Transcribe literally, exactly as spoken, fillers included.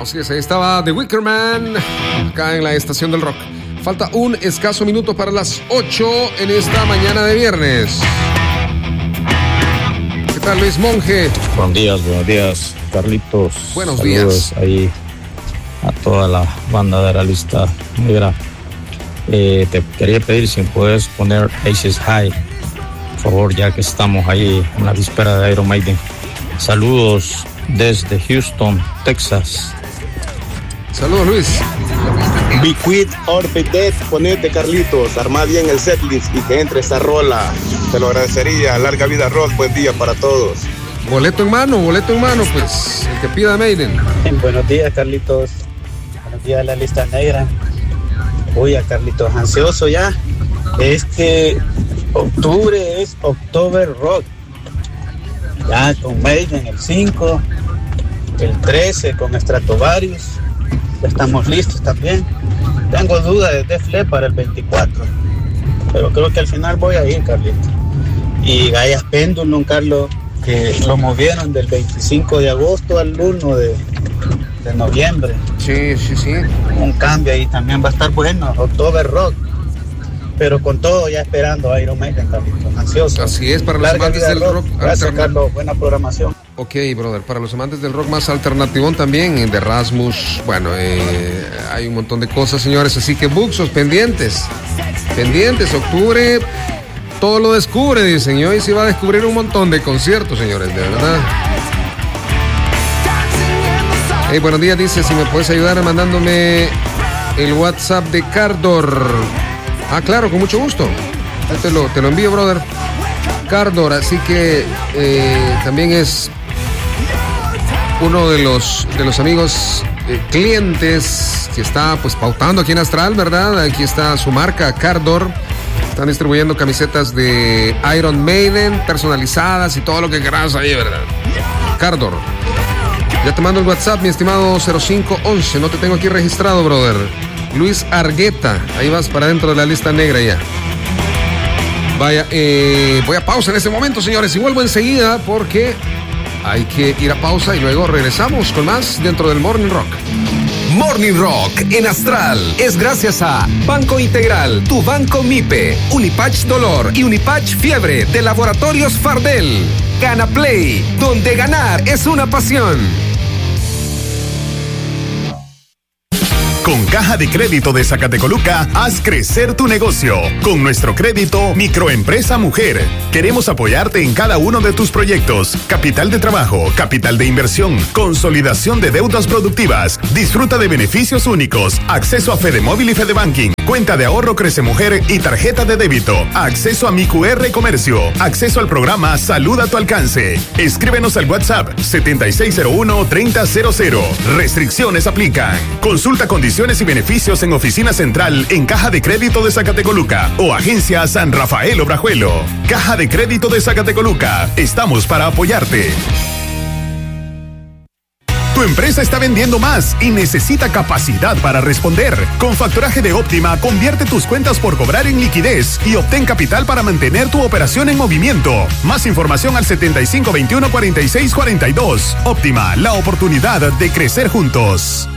Así es, ahí estaba The Wicker Man, acá en la estación del rock. Falta un escaso minuto para las ocho en esta mañana de viernes. ¿Qué tal, Luis Monge? Buenos días, buenos días, Carlitos. Buenos Saludos días. Ahí a toda la banda de la lista negra. Eh, te quería pedir si puedes poner Aces High, por favor, ya que estamos ahí en la víspera de Iron Maiden. Saludos desde Houston, Texas. Saludos, Luis. Be Quit or Be Dead, ponete, Carlitos, armá bien el setlist y que entre esa rola. Te lo agradecería. Larga vida, Rod. Buen día para todos. Boleto en mano, boleto en mano, pues, el que pida Maiden. Buenos días, Carlitos. Buenos días, la lista negra. Oye, Carlitos, ansioso ya. Es que octubre es October Rock. Ya con Maiden el cinco, el trece con Stratovarius. Ya estamos listos también. Tengo dudas de Def Leppard para el veinticuatro, pero creo que al final voy a ir, Carlitos. Y Gaia's Pendulum, Carlos, que lo movieron del veinticinco de agosto al uno de, de noviembre. Sí, sí, sí. Un cambio ahí también va a estar bueno, October Rock. Pero con todo ya esperando a Iron Maiden, Carlitos, ansioso. Así es, para los Larga amantes vida, del rock. Gracias, alterna- Carlos, buena programación. Ok, brother, para los amantes del rock más alternativón también, de Rasmus, bueno, eh, hay un montón de cosas, señores, así que buxos, pendientes, pendientes, octubre, todo lo descubre, dicen, y hoy se va a descubrir un montón de conciertos, señores, de verdad. Hey, buenos días, dice, si me puedes ayudar mandándome el WhatsApp de Cardor. Ah, claro, con mucho gusto. Yo te lo, te lo envío, brother. Cardor, así que eh, también es uno de los de los amigos eh, clientes que está pues pautando aquí en Astral, ¿verdad? Aquí está su marca, Cardor. Están distribuyendo camisetas de Iron Maiden personalizadas y todo lo que quieras ahí, ¿verdad? Cardor. Ya te mando el WhatsApp, mi estimado cero cinco once. No te tengo aquí registrado, brother. Luis Argueta. Ahí vas para dentro de la lista negra ya. Vaya, eh, voy a pausa en este momento, señores, y vuelvo enseguida porque hay que ir a pausa y luego regresamos con más dentro del Morning Rock. Morning Rock en Astral es gracias a Banco Integral, tu banco MIPE, Unipatch Dolor y Unipatch Fiebre de Laboratorios Fardel. Gana Play, donde ganar es una pasión. Con Caja de Crédito de Zacatecoluca, haz crecer tu negocio. Con nuestro crédito Microempresa Mujer, queremos apoyarte en cada uno de tus proyectos. Capital de trabajo, capital de inversión, consolidación de deudas productivas, disfruta de beneficios únicos, acceso a FedeMóvil y FedeBanking, cuenta de ahorro Crece Mujer y tarjeta de débito, acceso a Mi Q R Comercio, acceso al programa Salud a tu alcance. Escríbenos al WhatsApp setenta y seis cero uno, treinta cero cero. Restricciones aplican. Consulta condiciones y beneficios en Oficina Central en Caja de Crédito de Zacatecoluca o Agencia San Rafael Obrajuelo. Caja de Crédito de Zacatecoluca. Estamos para apoyarte. Tu empresa está vendiendo más y necesita capacidad para responder. Con Factoraje de Óptima, convierte tus cuentas por cobrar en liquidez y obtén capital para mantener tu operación en movimiento. Más información al setenta y cinco veintiuno, cuarenta y seis cuarenta y dos. Óptima, la oportunidad de crecer juntos.